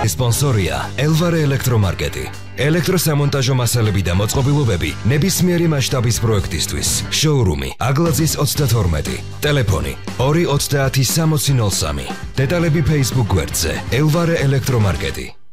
სპონსორია ელვარე ელექტრომარკეტი. ელექტროსამონტაჟო მასალები და მოწყობილობები ნებისმიერი მასშტაბის პროექტისთვის. შოურუმი აგლაძის 32. ტელეფონი 290 6003. დეტალები Facebook გვერდზე ელვარე ელექტრომარკეტი.